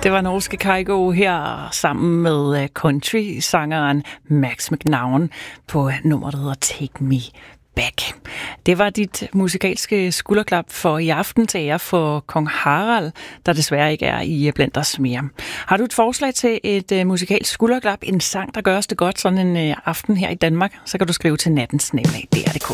Det var norske Kygo her sammen med country-sangeren Max McNown på nummeret, der hedder Take Me Back. Det var dit musikalske skulderklap for i aften til ære for kong Harald, der desværre ikke er i blandt os mere. Har du et forslag til et musikalsk skulderklap, en sang, der gør os det godt sådan en aften her i Danmark, så kan du skrive til nattensnabel@dr.dk.